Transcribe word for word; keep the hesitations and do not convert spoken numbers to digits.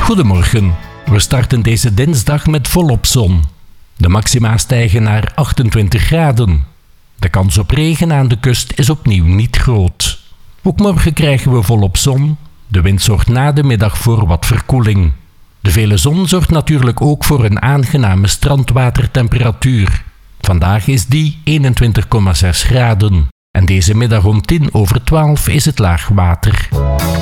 Goedemorgen. We starten deze dinsdag met volop zon. De maxima stijgen naar achtentwintig graden. De kans op regen aan de kust is opnieuw niet groot. Ook morgen krijgen we volop zon. De wind zorgt na de middag voor wat verkoeling. De vele zon zorgt natuurlijk ook voor een aangename strandwatertemperatuur. Vandaag is die eenentwintig komma zes graden. En deze middag om tien over twaalf is het laag water.